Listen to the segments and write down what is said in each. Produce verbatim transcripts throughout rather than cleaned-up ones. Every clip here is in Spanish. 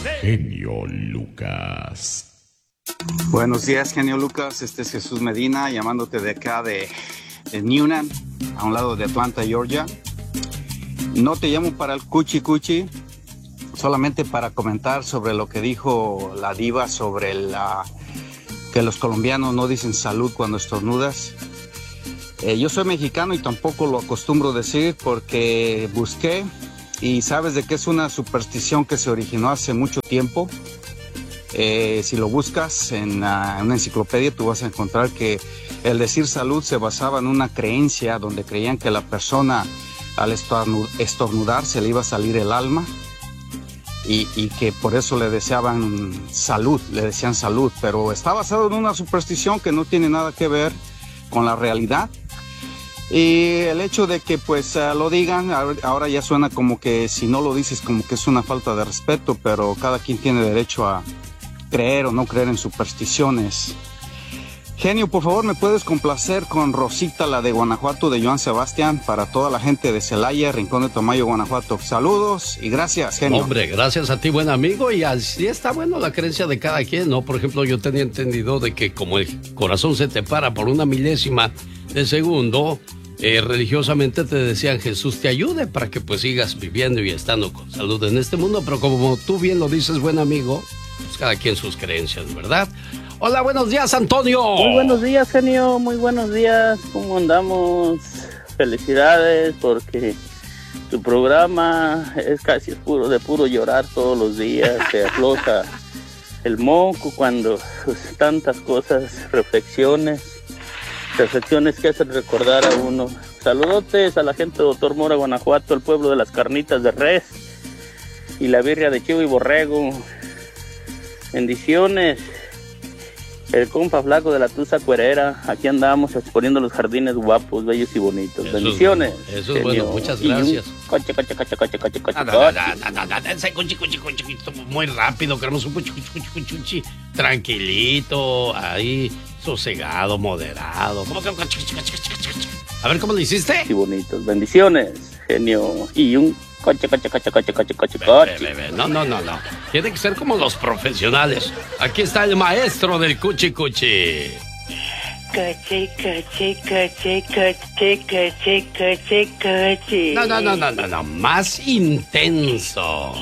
Genio Lucas. Buenos días, genio Lucas. Este es Jesús Medina, llamándote de acá de, de Newnan, a un lado de Atlanta, Georgia. No te llamo para el cuchi cuchi, solamente para comentar sobre lo que dijo la diva sobre la, que los colombianos no dicen salud cuando estornudas. Eh, yo soy mexicano y tampoco lo acostumbro decir porque busqué y sabes de que es una superstición que se originó hace mucho tiempo. Eh, si lo buscas en, uh, en una enciclopedia, tú vas a encontrar que el decir salud se basaba en una creencia donde creían que la persona al estornudar se le iba a salir el alma y, y que por eso le deseaban salud, le decían salud, pero está basado en una superstición que no tiene nada que ver con la realidad. Y el hecho de que pues uh, lo digan, ahora ya suena como que si no lo dices como que es una falta de respeto, pero cada quien tiene derecho a creer o no creer en supersticiones. Genio, por favor, ¿me puedes complacer con Rosita, la de Guanajuato, de Joan Sebastián, para toda la gente de Celaya, Rincón de Tomayo, Guanajuato? Saludos y gracias, genio. Hombre, gracias a ti, buen amigo, y así está bueno la creencia de cada quien, ¿no? Por ejemplo, yo tenía entendido de que como el corazón se te para por una milésima de segundo, eh, religiosamente te decían Jesús te ayude para que pues sigas viviendo y estando con salud en este mundo, pero como tú bien lo dices, buen amigo, pues cada quien sus creencias, ¿verdad? Hola, buenos días, Antonio. Muy buenos días, genio, muy buenos días. ¿Cómo andamos? Felicidades porque tu programa es casi puro de puro llorar todos los días. Se afloja el moco cuando pues, tantas cosas, reflexiones, reflexiones que hacen recordar a uno. Saludotes a la gente de Doctor Mora, Guanajuato, el pueblo de las carnitas de res y la birria de chivo y borrego. Bendiciones. El compa flaco de la Tusa Cuerera, aquí andamos exponiendo los jardines guapos, bellos y bonitos. Eso Bendiciones. Es, eso es bueno, muchas gracias. Coche, coche, coche, coche, coche, coche, no, no, no, no, no, no, ese cuchi, cuchi, cuchi, muy rápido, queremos un cuchi, cuchi, cuchi, cuchi, tranquilito, ahí, sosegado, moderado. ¿Cómo que? A ver, ¿cómo lo hiciste? Y bonitos, bendiciones, genio. Y un coche, coche, coche, coche, coche, coche, ve, coche. Ve, ve, ve. No, no, no, no. Tiene que ser como los profesionales. Aquí está el maestro del cuchi cuchi. Coche, coche, coche, coche, coche, coche, coche. No, no, no, no, no, no. Más intenso.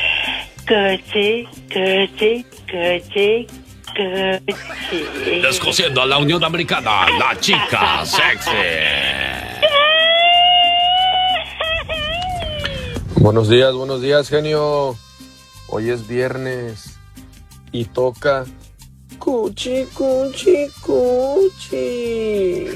Coche, coche, coche, coche. Descosiendo a la Unión Americana, la chica sexy. Buenos días, buenos días, genio. Hoy es viernes y toca cuchi, cuchi, cuchi.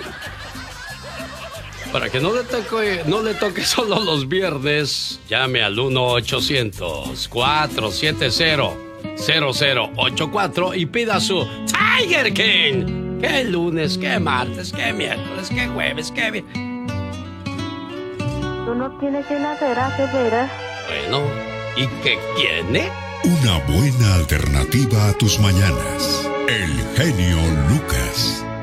Para que no le toque, no le toque solo los viernes, llame al uno ochocientos, cuatro siete cero, cero cero ocho cuatro y pida su Tiger King. ¿Qué lunes, qué martes, qué miércoles, qué jueves, qué viernes? Tú no tienes llenadera, de veras. Bueno, ¿y qué tiene? Una buena alternativa a tus mañanas. El genio Lucas.